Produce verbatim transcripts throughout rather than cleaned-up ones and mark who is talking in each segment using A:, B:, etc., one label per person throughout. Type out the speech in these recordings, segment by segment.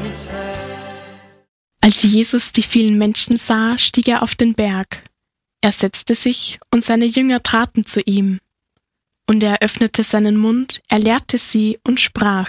A: Als Jesus die vielen Menschen sah, stieg er auf den Berg. Er setzte sich, und seine Jünger traten zu ihm. Und er öffnete seinen Mund, er lehrte sie und sprach.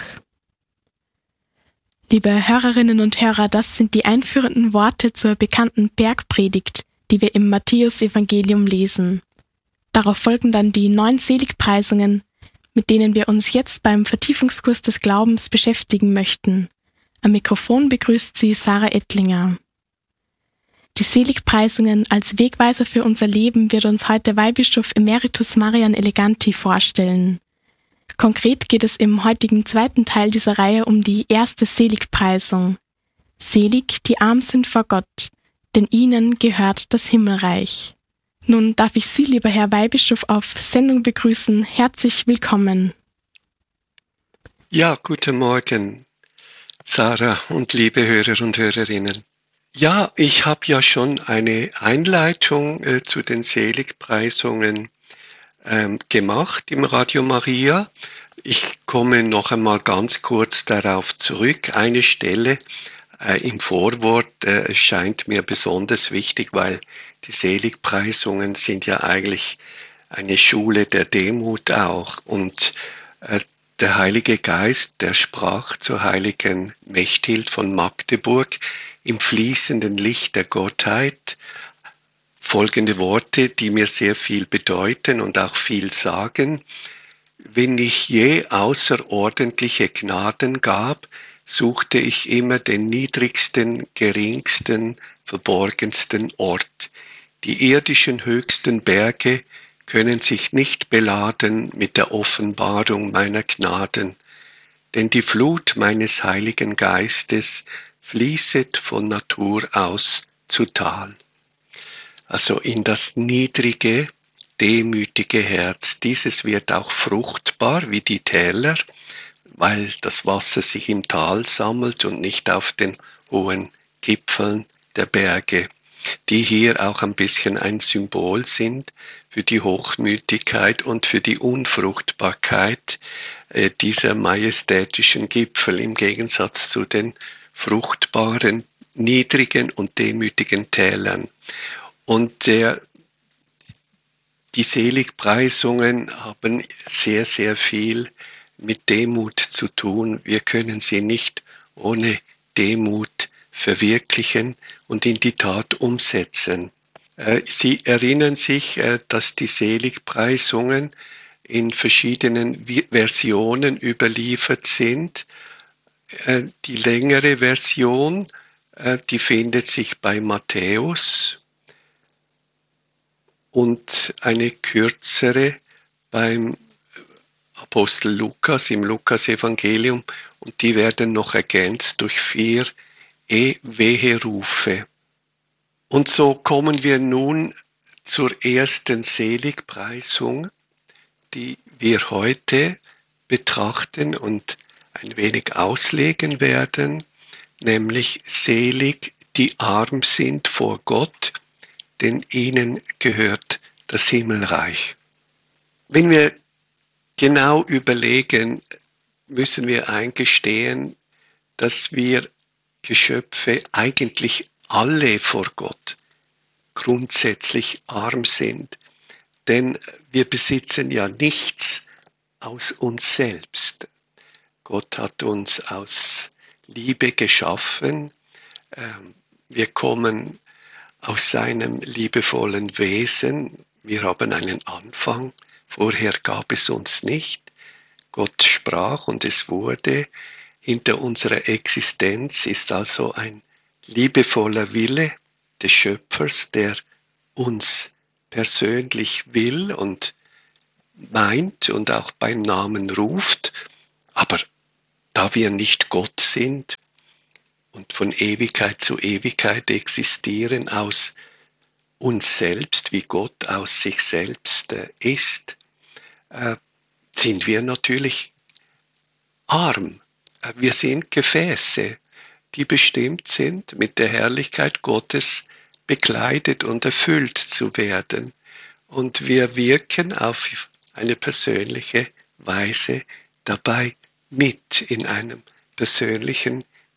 A: Liebe Hörerinnen und Hörer, das sind die einführenden Worte zur bekannten Bergpredigt, die wir im Matthäusevangelium lesen. Darauf folgen dann die neun Seligpreisungen, mit denen wir uns jetzt beim Vertiefungskurs des Glaubens beschäftigen möchten. Am Mikrofon begrüßt sie Sarah Ettlinger. Die Seligpreisungen als Wegweiser für unser Leben wird uns heute Weihbischof Emeritus Marian Eleganti vorstellen. Konkret geht es im heutigen zweiten Teil dieser Reihe um die erste Seligpreisung. Selig, die arm sind vor Gott, denn ihnen gehört das Himmelreich. Nun darf ich Sie, lieber Herr Weihbischof, auf Sendung begrüßen. Herzlich willkommen.
B: Ja, guten Morgen, Sarah und liebe Hörer und Hörerinnen. Ja, ich habe ja schon eine Einleitung äh, zu den Seligpreisungen ähm, gemacht im Radio Maria. Ich komme noch einmal ganz kurz darauf zurück. Eine Stelle äh, im Vorwort äh, scheint mir besonders wichtig, weil die Seligpreisungen sind ja eigentlich eine Schule der Demut auch. Und äh, der Heilige Geist, der sprach zur heiligen Mechthild von Magdeburg im fließenden Licht der Gottheit folgende Worte, die mir sehr viel bedeuten und auch viel sagen. Wenn ich je außerordentliche Gnaden gab, suchte ich immer den niedrigsten, geringsten, verborgensten Ort. Die irdischen höchsten Berge können sich nicht beladen mit der Offenbarung meiner Gnaden, denn die Flut meines Heiligen Geistes fließet von Natur aus zu Tal. Also in das niedrige, demütige Herz. Dieses wird auch fruchtbar wie die Täler, weil das Wasser sich im Tal sammelt und nicht auf den hohen Gipfeln der Berge, die hier auch ein bisschen ein Symbol sind für die Hochmütigkeit und für die Unfruchtbarkeit äh, dieser majestätischen Gipfel im Gegensatz zu den fruchtbaren, niedrigen und demütigen Tälern. Und der, die Seligpreisungen haben sehr, sehr viel mit Demut zu tun. Wir können sie nicht ohne Demut verwirklichen und in die Tat umsetzen. Sie erinnern sich, dass die Seligpreisungen in verschiedenen Versionen überliefert sind. Die längere Version, die findet sich bei Matthäus und eine kürzere beim Apostel Lukas im Lukas-Evangelium und die werden noch ergänzt durch vier E-Wehe-Rufe. Und so kommen wir nun zur ersten Seligpreisung, die wir heute betrachten und ein wenig auslegen werden, nämlich selig, die arm sind vor Gott, denn ihnen gehört das Himmelreich. Wenn wir genau überlegen, müssen wir eingestehen, dass wir Geschöpfe eigentlich alle vor Gott grundsätzlich arm sind, denn wir besitzen ja nichts aus uns selbst. Gott hat uns aus Liebe geschaffen. Wir kommen aus seinem liebevollen Wesen. Wir haben einen Anfang. Vorher gab es uns nicht. Gott sprach und es wurde. Hinter unserer Existenz ist also ein liebevoller Wille des Schöpfers, der uns persönlich will und meint und auch beim Namen ruft. Aber da wir nicht Gott sind und von Ewigkeit zu Ewigkeit existieren aus uns selbst, wie Gott aus sich selbst ist, sind wir natürlich arm. Wir sind Gefäße, die bestimmt sind, mit der Herrlichkeit Gottes bekleidet und erfüllt zu werden. Und wir wirken auf eine persönliche Weise dabei mit in einem persönlichen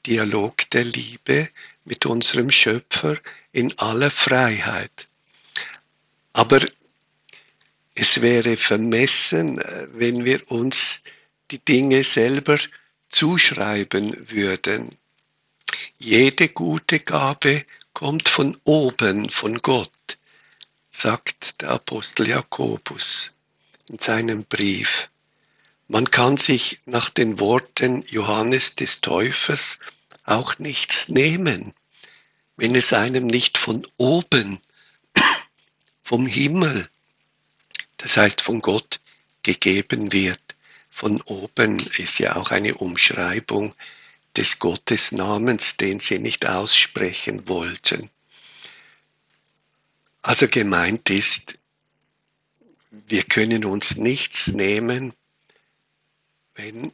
B: Dialog der Liebe mit unserem Schöpfer in aller Freiheit. Aber es wäre vermessen, wenn wir uns die Dinge selber zuschreiben würden. Jede gute Gabe kommt von oben, von Gott, sagt der Apostel Jakobus in seinem Brief. Man kann sich nach den Worten Johannes des Täufers auch nichts nehmen, wenn es einem nicht von oben, vom Himmel, das heißt von Gott, gegeben wird. Von oben ist ja auch eine Umschreibung des Gottesnamens, den sie nicht aussprechen wollten. Also gemeint ist, wir können uns nichts nehmen, wenn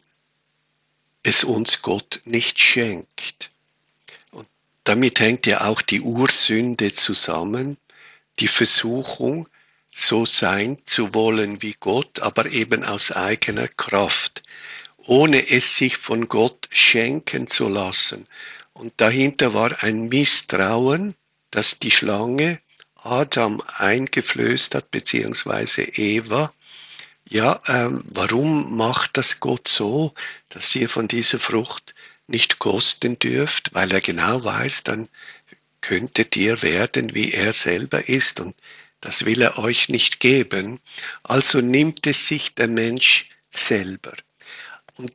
B: es uns Gott nicht schenkt. Und damit hängt ja auch die Ursünde zusammen, die Versuchung, so sein zu wollen wie Gott, aber eben aus eigener Kraft, ohne es sich von Gott schenken zu lassen. Und dahinter war ein Misstrauen, das die Schlange Adam eingeflößt hat, beziehungsweise Eva. Ja, ähm, warum macht das Gott so, dass ihr von dieser Frucht nicht kosten dürft? Weil er genau weiß, dann könntet ihr werden, wie er selber ist, und das will er euch nicht geben. Also nimmt es sich der Mensch selber. Und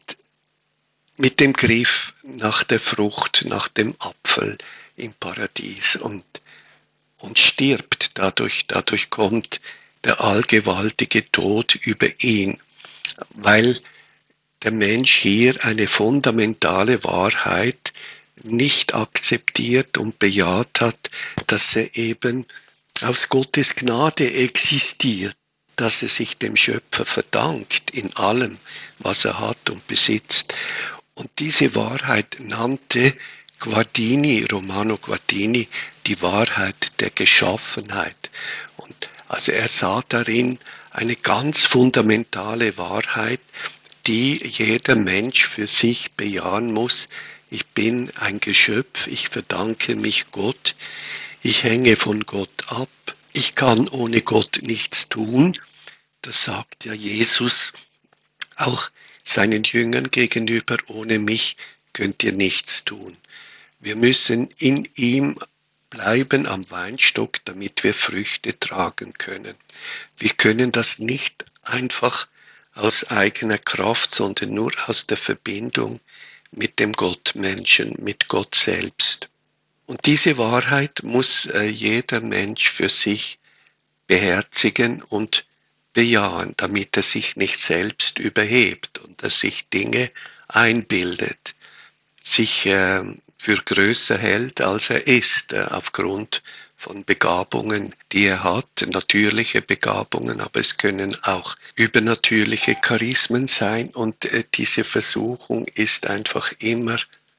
B: mit dem Griff nach der Frucht, nach dem Apfel im Paradies und, und stirbt. Dadurch, dadurch kommt der allgewaltige Tod über ihn, weil der Mensch hier eine fundamentale Wahrheit nicht akzeptiert und bejaht hat, dass er eben aus Gottes Gnade existiert, dass er sich dem Schöpfer verdankt in allem, was er hat und besitzt. Und diese Wahrheit nannte Guardini, Romano Guardini, die Wahrheit der Geschaffenheit. Und also er sah darin eine ganz fundamentale Wahrheit, die jeder Mensch für sich bejahen muss. Ich bin ein Geschöpf, ich verdanke mich Gott, ich hänge von Gott ab, ich kann ohne Gott nichts tun. Das sagt ja Jesus auch seinen Jüngern gegenüber, ohne mich könnt ihr nichts tun. Wir müssen in ihm bleiben am Weinstock, damit wir Früchte tragen können. Wir können das nicht einfach aus eigener Kraft, sondern nur aus der Verbindung mit dem Gottmenschen, mit Gott selbst. Und diese Wahrheit muss äh, jeder Mensch für sich beherzigen und bejahen, damit er sich nicht selbst überhebt und er sich Dinge einbildet, sich äh, für größer hält, als er ist, äh, aufgrund von Begabungen, die er hat, natürliche Begabungen, aber es können auch übernatürliche Charismen sein, und äh, diese Versuchung ist einfach immer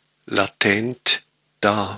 B: latent da.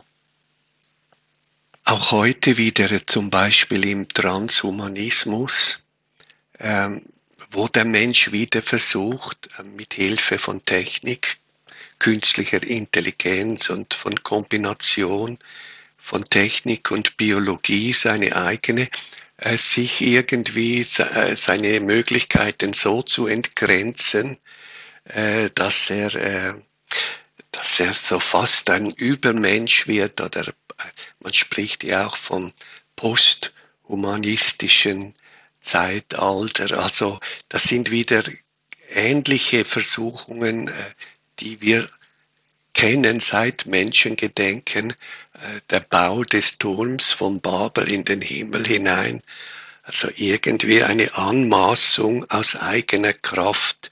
B: Auch heute wieder zum Beispiel im Transhumanismus, ähm, wo der Mensch wieder versucht, äh, mit Hilfe von Technik, künstlicher Intelligenz und von Kombination von Technik und Biologie, seine eigene, äh, sich irgendwie äh, seine Möglichkeiten so zu entgrenzen, äh, dass er, äh, dass er so fast ein Übermensch wird, oder man spricht ja auch vom posthumanistischen Zeitalter. Also das sind wieder ähnliche Versuchungen, die wir kennen seit Menschengedenken, der Bau des Turms von Babel in den Himmel hinein. Also irgendwie eine Anmaßung aus eigener Kraft,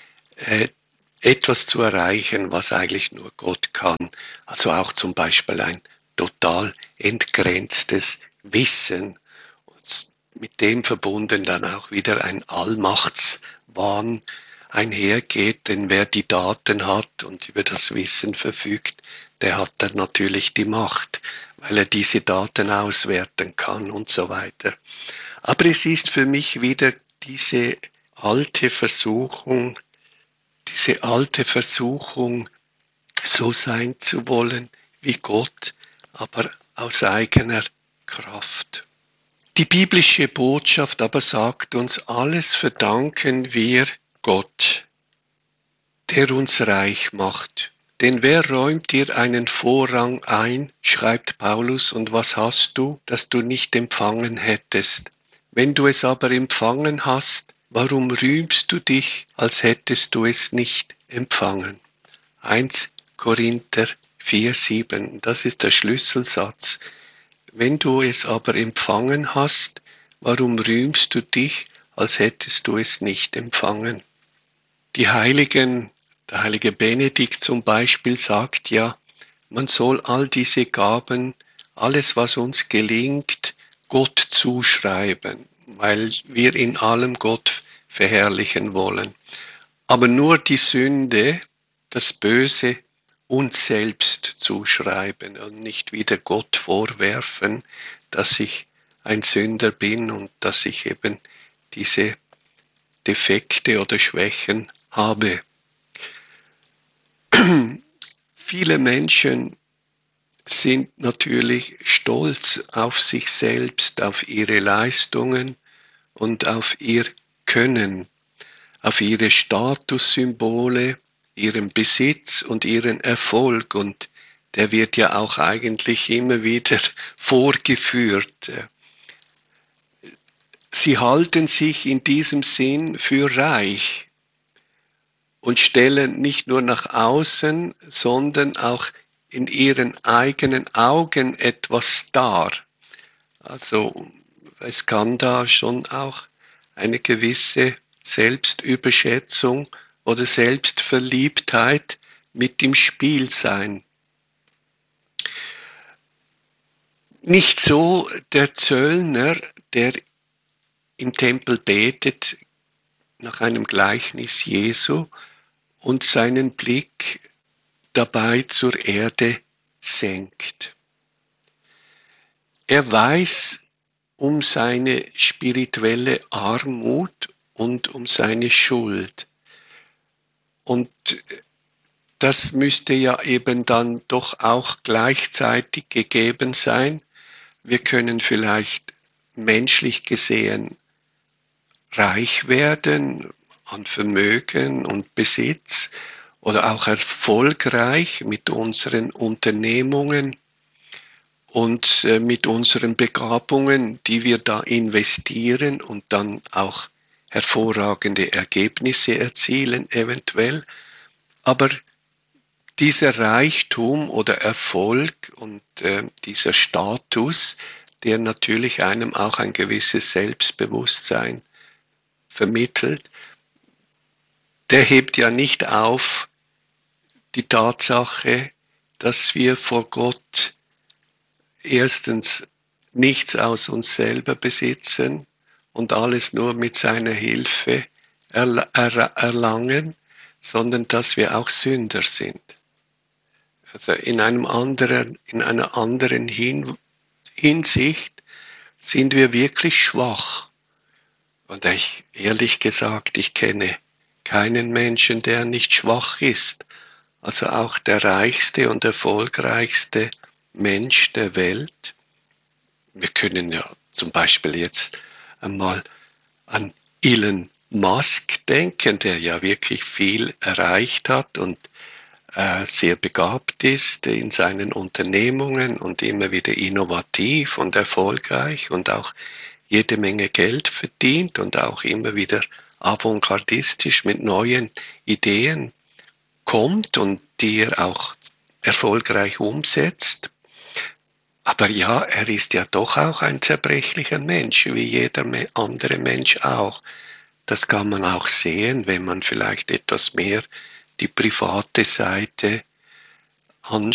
B: etwas zu erreichen, was eigentlich nur Gott kann. Also auch zum Beispiel ein total entgrenztes Wissen. Und mit dem verbunden dann auch wieder ein Allmachtswahn einhergeht, denn wer die Daten hat und über das Wissen verfügt, der hat dann natürlich die Macht, weil er diese Daten auswerten kann und so weiter. Aber es ist für mich wieder diese alte Versuchung, diese alte Versuchung, so sein zu wollen wie Gott, aber aus eigener Kraft. Die biblische Botschaft aber sagt uns, alles verdanken wir Gott, der uns reich macht. Denn wer räumt dir einen Vorrang ein, schreibt Paulus, und was hast du, das du nicht empfangen hättest? Wenn du es aber empfangen hast, warum rühmst du dich, als hättest du es nicht empfangen? erster Korinther vier, sieben, das ist der Schlüsselsatz. Wenn du es aber empfangen hast, warum rühmst du dich, als hättest du es nicht empfangen? Die Heiligen, der heilige Benedikt zum Beispiel sagt ja, man soll all diese Gaben, alles was uns gelingt, Gott zuschreiben, weil wir in allem Gott verherrlichen wollen. Aber nur die Sünde, das Böse, uns selbst zuschreiben und nicht wieder Gott vorwerfen, dass ich ein Sünder bin und dass ich eben diese Defekte oder Schwächen habe. Viele Menschen sind natürlich stolz auf sich selbst, auf ihre Leistungen und auf ihr Können, auf ihre Statussymbole, ihren Besitz und ihren Erfolg, und der wird ja auch eigentlich immer wieder vorgeführt. Sie halten sich in diesem Sinn für reich und stellen nicht nur nach außen, sondern auch in ihren eigenen Augen etwas dar. Also es kann da schon auch eine gewisse Selbstüberschätzung oder Selbstverliebtheit mit im Spiel sein. Nicht so der Zöllner, der im Tempel betet nach einem Gleichnis Jesu und seinen Blick dabei zur Erde senkt. Er weiß um seine spirituelle Armut und um seine Schuld. Und das müsste ja eben dann doch auch gleichzeitig gegeben sein. Wir können vielleicht menschlich gesehen reich werden an Vermögen und Besitz oder auch erfolgreich mit unseren Unternehmungen und mit unseren Begabungen, die wir da investieren und dann auch hervorragende Ergebnisse erzielen eventuell. Aber dieser Reichtum oder Erfolg und äh, dieser Status, der natürlich einem auch ein gewisses Selbstbewusstsein vermittelt, der hebt ja nicht auf die Tatsache, dass wir vor Gott erstens nichts aus uns selber besitzen und alles nur mit seiner Hilfe erlangen, sondern dass wir auch Sünder sind. Also in einem anderen, in einer anderen Hin- Hinsicht sind wir wirklich schwach. Und ich, ehrlich gesagt, ich kenne keinen Menschen, der nicht schwach ist. Also auch der reichste und erfolgreichste Mensch der Welt. Wir können ja zum Beispiel jetzt einmal an Elon Musk denken, der ja wirklich viel erreicht hat und äh, sehr begabt ist in seinen Unternehmungen und immer wieder innovativ und erfolgreich und auch jede Menge Geld verdient und auch immer wieder avantgardistisch mit neuen Ideen kommt und die er auch erfolgreich umsetzt. Aber ja, er ist ja doch auch ein zerbrechlicher Mensch, wie jeder andere Mensch auch. Das kann man auch sehen, wenn man vielleicht etwas mehr die private Seite